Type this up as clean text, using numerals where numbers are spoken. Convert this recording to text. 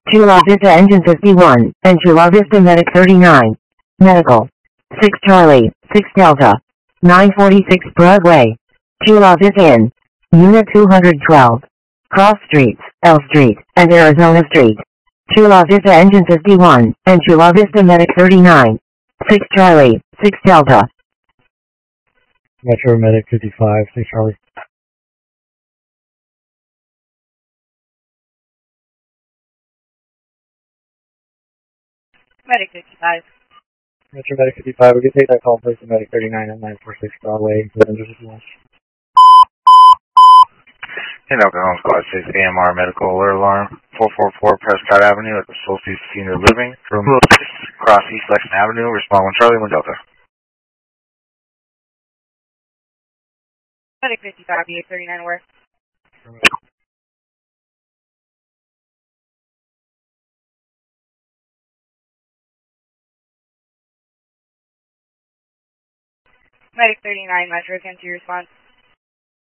Chula Vista Engine 51, and Chula Vista Medic 39. Medical. 6 Charlie, 6 Delta. 946 Broadway. Chula Vista Inn. Unit 212. Cross Streets, L Street, and Arizona Street. Chula Vista Engine 51, and Chula Vista Medic 39. 6 Charlie, 6 Delta. Metro Medic 55, 6 Charlie. Medic 55. Metro Medic 55, we can take that call, please, to Medic 39 at 946 Broadway. And Home Squad 6 AMR Medical Alert Alarm, 444 Prescott Avenue at the Solstice Senior Living, room 6, across East Lexington Avenue, respond 1 Charlie, 1 Delta. Medic 55, BA39 where? Medic 39, Metro, can you response?